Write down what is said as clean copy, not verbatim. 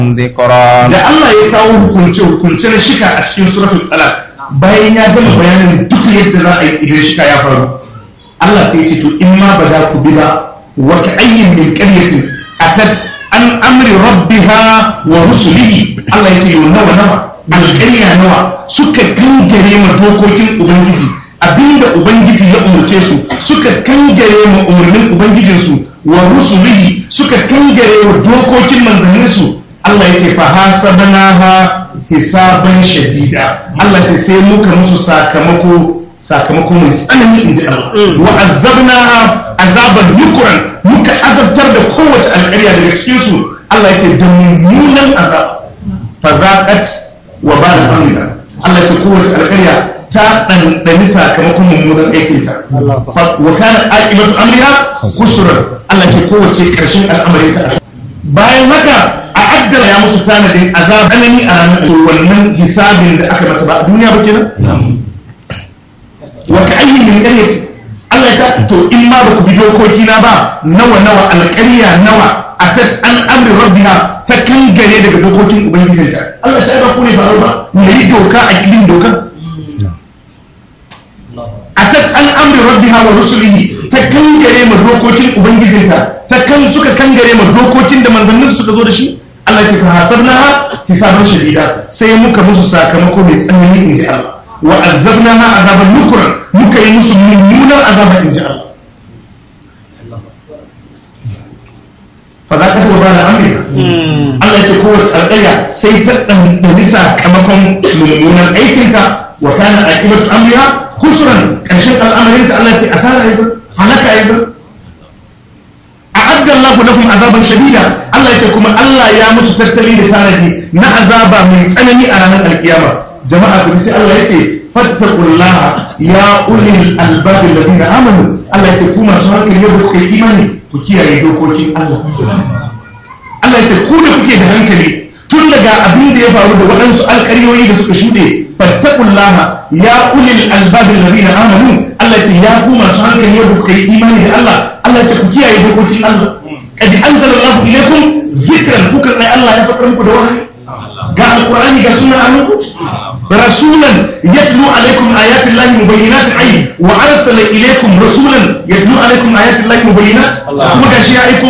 da Allah ya kawo hukunce na shika a cikin suratul talaq bayan ya gama bayanin duk yadda za a yi idan shika ya faru Allah sai ya ce to in ma ba za ku bi ba wa ka'ayyin min qaryatin atat an amri rabbiha wa rusulihi Allah ya ce yau nawa alƙarya nawa suka kangare ma dokokin ubangiji abinda ubangiji ya umarce su suka kangare ma umarnin ubangijinsu wa rusulihi suka kangare wa dokokin manzanninsu Allah yake fa hasabnaha hisaban shadida Allah ya sai muka musu sakamako mai tsanani inji Allah wa azabnaha azaban nukran muka azabtar da kowace alƙarya daga cikin su Allah yake da mummunan azab fa zaqat wa bal amriha Allah yake kowace alƙarya ta ɗanɗani sakamakon mummunan aikinta wa kana aqibatu amriha khusran Allah yake kowace ƙarshen al'amari ta bayan haka a addala ya musu tanadin azab anani a ranar wannan hisabin da aka mata ba a duniya ba kenan wa ka ayyin min qaryati Allah ta to in ma ba ku bi dokoki na ba nawa alƙarya nawa atat an amri rabbiha ta kangare daga dokokin ubangijinta Allah sai ba ku ne faru ba ne yi doka a kidin doka atat an amri rabbiha wa rusulihi ta kangare ma dokokin ubangijinta suka kangare ma dokokin da manzannin suka zo da shi Allah ya hasabnaha hisaban shadida sai muka musu sakamako mai tsanani inji Allah wa azabnaha azaban nukran muka yi musu mummunar azaba inji Allah fa za ka ta bada amriya Allah ya ce kowace alƙarya sai ta ɗanɗani sakamakon mummunar aikinta wa kana aqibatu amriha khusran ƙarshen al'amarinta Allah ya ce asara yanzu halaka yanzu a'adda Allah lakum azaban shadida Allah yake kuma Allah ya musu tattali da tanadi na azaba mai tsanani a ranar alkiyama jama'a ku sai Allah yace fattaqullaha ya ulil albab alladhina amanu Allah yake ku masu hankali yau ku kai imani ku kiyaye dokokin Allah Allah yake ku da kuke da hankali tun daga abin da ya faru da waɗansu alƙaryoyi da suka shuɗe fattaqullaha ya ulil albab alladhina amanu Allah yake ya ku masu hankali yau ku kai imani da Allah Allah yake ku kiyaye dokokin Allah قد أنزل الله إليكم ذكرا بكرة الله يفكركم دوها قال القرآن قال عنكم رسولا يتلو عليكم آيات الله مبينات وأرسل إليكم رسولا يتلو عليكم آيات الله مبينات وما شيعكم